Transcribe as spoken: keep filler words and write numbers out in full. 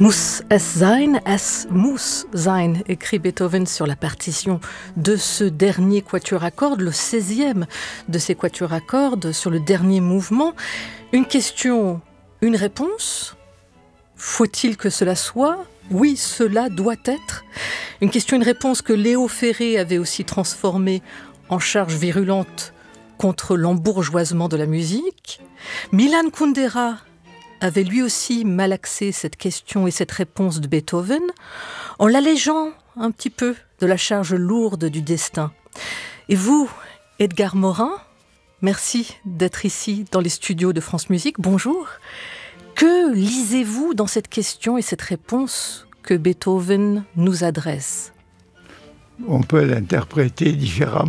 Muss es sein, es muss sein, écrit Beethoven sur la partition de ce dernier quatuor à cordes, le seizième de ces quatuors à cordes, sur le dernier mouvement. Une question, une réponse. Faut-il que cela soit ? Oui, cela doit être. Une question, une réponse que Léo Ferré avait aussi transformée en charge virulente contre l'embourgeoisement de la musique. Milan Kundera avait lui aussi malaxé cette question et cette réponse de Beethoven en l'allégeant un petit peu de la charge lourde du destin. Et vous, Edgar Morin, merci d'être ici dans les studios de France Musique. Bonjour. Que lisez-vous dans cette question et cette réponse que Beethoven nous adresse ? On peut l'interpréter différemment.